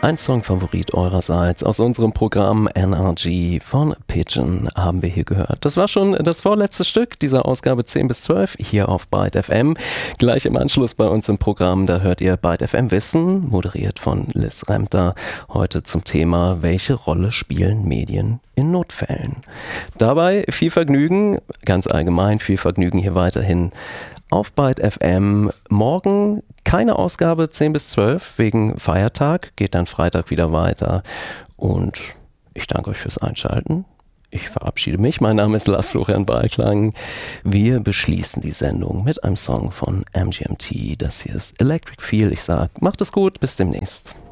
Ein Songfavorit eurerseits aus unserem Programm NRG von Pigeon haben wir hier gehört. Das war schon das vorletzte Stück dieser Ausgabe 10 bis 12 hier auf Byte FM. Gleich im Anschluss bei uns im Programm, da hört ihr Byte FM Wissen, moderiert von Liz Remter. Heute zum Thema, welche Rolle spielen Medien in Notfällen? Dabei viel Vergnügen, ganz allgemein viel Vergnügen hier weiterhin auf Byte FM. Morgen keine Ausgabe 10 bis 12 wegen Feiertag, geht dann Freitag wieder weiter. Und ich danke euch fürs Einschalten. Ich verabschiede mich. Mein Name ist Lars Florian Balklang. Wir beschließen die Sendung mit einem Song von MGMT. Das hier ist Electric Feel. Ich sage, macht es gut, bis demnächst.